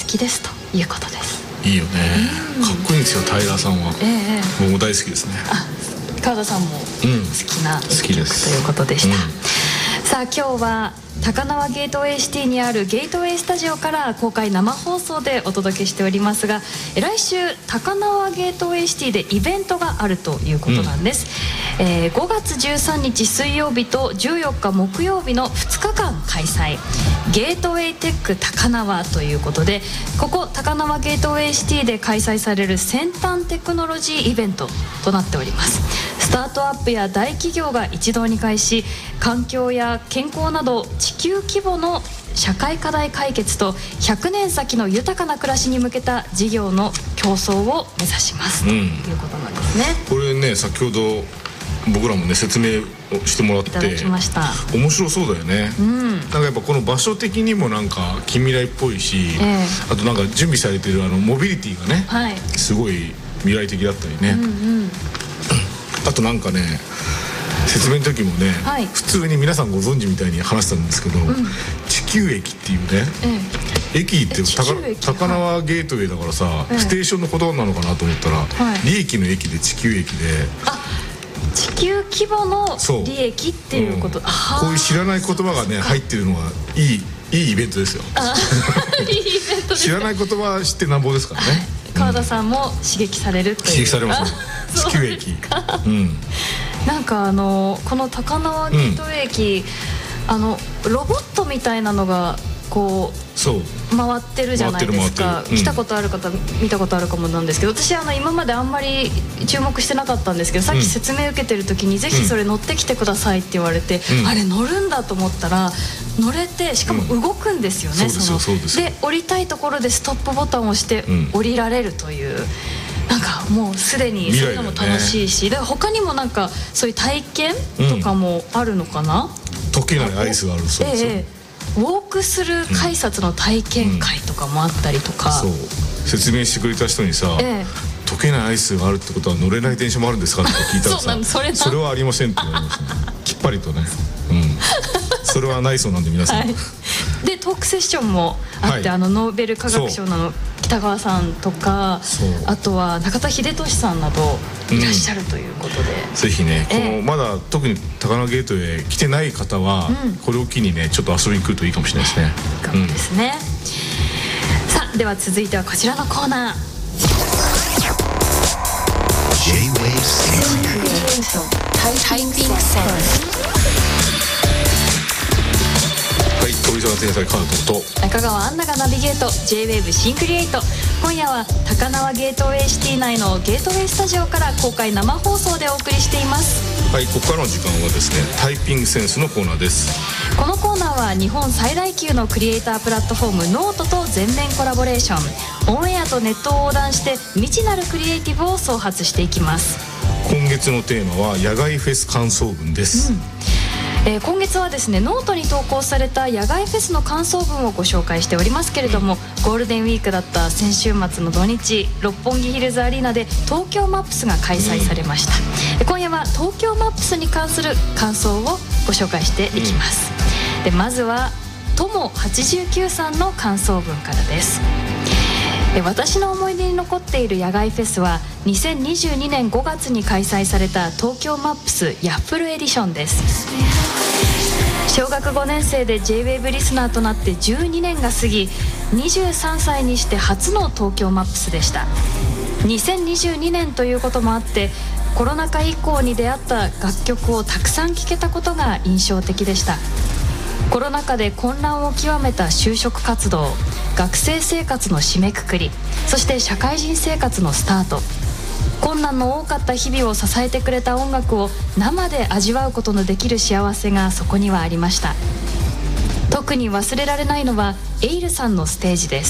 きですということです。 いいよね、かっこいいんですよ平さんは、僕も大好きですね。 川田さんも好きな曲ということでした、さあ今日は高輪ゲートウェイシティにあるゲートウェイスタジオから公開生放送でお届けしておりますが、来週高輪ゲートウェイシティでイベントがあるということなんです、5月13日水曜日と14日木曜日の2日間開催、ゲートウェイテック高輪ということで、ここ高輪ゲートウェイシティで開催される先端テクノロジーイベントとなっております。スタートアップや大企業が一堂に会し、環境や健康など地球規模の社会課題解決と100年先の豊かな暮らしに向けた事業の競争を目指します、ということなんですね。 これね、先ほど僕らもね説明をしてもらっていただきました。 面白そうだよね、なんかやっぱこの場所的にもなんか近未来っぽいし、あとなんか準備されてるモビリティがね、すごい未来的だったりね、あとなんかね説明の時もね、普通に皆さんご存知みたいに話したんですけど、地球駅っていうね、駅って高輪ゲートウェイだからさ、ステーションの言葉なのかなと思ったら、利益の駅で地球駅で、 地球規模の利益っていうこと、 こういう知らない言葉がね入ってるのはいいイベントですよ。 いいイベントです。 知らない言葉知ってなんぼですからね。 川田さんも刺激されるという。 刺激されます地球駅。 なんかこの高輪ゲートウェイ駅、ロボットみたいなのがこう回ってるじゃないですか。来たことある方見たことあるかもなんですけど、私今まであんまり注目してなかったんですけど、さっき説明受けてる時にぜひそれ乗ってきてくださいって言われて、あれ乗るんだと思ったら乗れて、しかも動くんですよね。で降りたいところでストップボタンを押して降りられるという、なんかもうすでにそういうのも楽しいし、で他にもなんかそういう体験とかもあるのかな。 溶けないアイスがあるそうですよ。 ウォークスルー改札の体験会とかもあったりとか、 そう説明してくれた人にさ、溶けないアイスがあるってことは乗れない電車もあるんですかって聞いたらさ、それはありませんって言われますね。きっぱりとね、それはないそうなんで皆さん、 でトークセッションもあって、ノーベル化学賞の北川さんとか、あとは中田秀俊さんなどいらっしゃるということで、 ぜひね、このまだ特に高輪ゲートへ来てない方は、これを機にねちょっと遊びに来るといいかもしれないですね。 いいかもですね。さあでは続いてはこちらのコーナー、タイピングセンス。 飛び空天才カートと中川アンナがナビゲート J-WAVE シンクリエイト。今夜は高輪ゲートウェイシティ内のゲートウェイスタジオから公開生放送でお送りしています。 はい、ここからの時間はですね、タイピングセンスのコーナーです。 このコーナーは日本最大級のクリエイタープラットフォームノートと全面コラボレーション、オンエアとネットを横断して未知なるクリエイティブを創発していきます。 今月のテーマは野外フェス感想文です。 今月はですね、ノートに投稿された野外フェスの感想文をご紹介しておりますけれども、ゴールデンウィークだった先週末の土日、六本木ヒルズアリーナで東京マップスが開催されました。今夜は東京マップスに関する感想をご紹介していきます。でまずはとも89さんの感想文からです。私の思い出に残っている野外フェスは2022年5月に開催された東京マップスヤッフルエディションです。小学5年生で J-WAVE リスナーとなって12年が過ぎ、23歳にして初の東京マップスでした。2022年ということもあって、コロナ禍以降に出会った楽曲をたくさん聴けたことが印象的でした。コロナ禍で混乱を極めた就職活動、学生生活の締めくくり、そして社会人生活のスタート、困難の多かった日々を支えてくれた音楽を生で味わうことのできる幸せがそこにはありました。特に忘れられないのはエイルさんのステージです。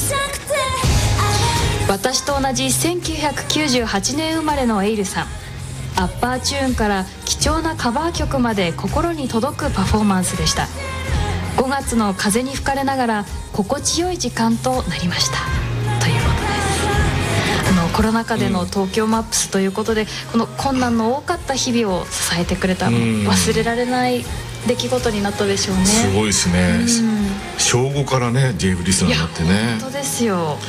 私と同じ1998年生まれのエイルさん、アッパーチューンから貴重なカバー曲まで心に届くパフォーマンスでした。5月の風に吹かれながら心地よい時間となりましたということです。コロナ禍での東京マップスということで、この困難の多かった日々を支えてくれた、忘れられない出来事になったでしょうね。 すごいですね。小5からね J-WAVE リスナーになってね。 本当ですよ。